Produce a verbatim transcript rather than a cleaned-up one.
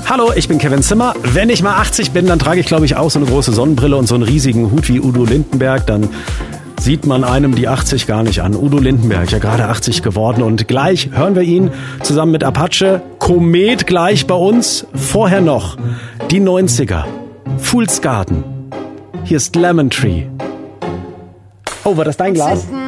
Hallo, ich bin Kevin Zimmer. Wenn ich mal achtzig bin, dann trage ich, glaube ich, auch so eine große Sonnenbrille und so einen riesigen Hut wie Udo Lindenberg. Dann sieht man einem die achtzig gar nicht an. Udo Lindenberg, ja gerade achtzig geworden. Und gleich hören wir ihn zusammen mit Apache. Komet gleich bei uns. Vorher noch die neunziger. Fool's Garden. Hier ist Lemon Tree. Oh, war das dein Glas?